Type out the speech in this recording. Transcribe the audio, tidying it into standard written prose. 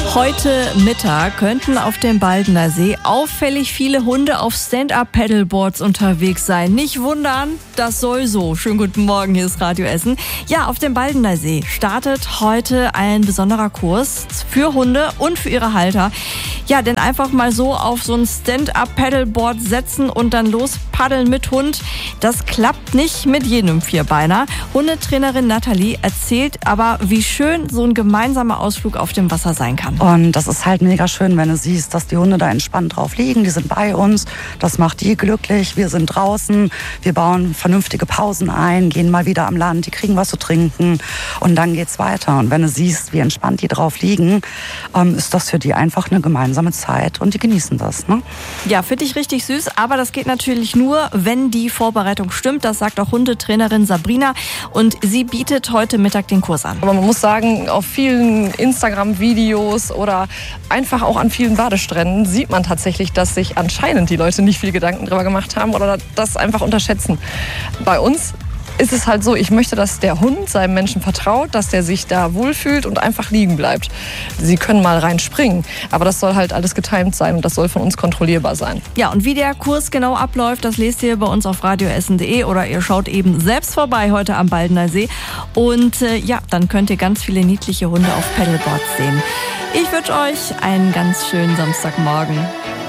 Heute Mittag könnten auf dem Baldener See auffällig viele Hunde auf Stand-Up-Paddleboards unterwegs sein. Nicht wundern, das soll so. Schönen guten Morgen, hier ist Radio Essen. Ja, auf dem Baldener See startet heute ein besonderer Kurs für Hunde und für ihre Halter. Ja, denn einfach mal so auf so ein Stand-Up-Paddleboard setzen und dann los paddeln mit Hund, das klappt nicht mit jedem Vierbeiner. Hundetrainerin Nathalie erzählt aber, wie schön so ein gemeinsamer Ausflug auf dem Wasser sein kann. Und das ist halt mega schön, wenn du siehst, dass die Hunde da entspannt drauf liegen. Die sind bei uns. Das macht die glücklich. Wir sind draußen. Wir bauen vernünftige Pausen ein, gehen mal wieder am Land. Die kriegen was zu trinken. Und dann geht's weiter. Und wenn du siehst, wie entspannt die drauf liegen, ist das für die einfach eine gemeinsame Zeit. Und die genießen das, ne? Ja, finde ich richtig süß. Aber das geht natürlich nur, wenn die Vorbereitung stimmt. Das sagt auch Hundetrainerin Sabrina. Und sie bietet heute Mittag den Kurs an. Aber man muss sagen, auf vielen Instagram-Videos oder einfach auch an vielen Badestränden sieht man tatsächlich, dass sich anscheinend die Leute nicht viel Gedanken drüber gemacht haben oder das einfach unterschätzen. Bei uns ist es halt so, ich möchte, dass der Hund seinem Menschen vertraut, dass der sich da wohlfühlt und einfach liegen bleibt. Sie können mal reinspringen, aber das soll halt alles getimed sein und das soll von uns kontrollierbar sein. Ja, und wie der Kurs genau abläuft, das lest ihr bei uns auf radioessen.de oder ihr schaut eben selbst vorbei heute am Baldener See. Und dann könnt ihr ganz viele niedliche Hunde auf Paddleboards sehen. Ich wünsche euch einen ganz schönen Samstagmorgen.